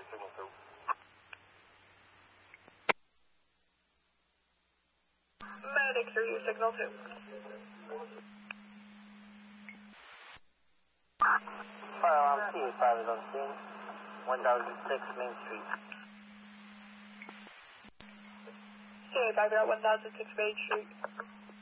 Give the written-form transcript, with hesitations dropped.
signal 2. Medic 3, signal 2. Fire alarm C5 is on scene, 1006 Main Street. CA5, you're at 1006 Main Street.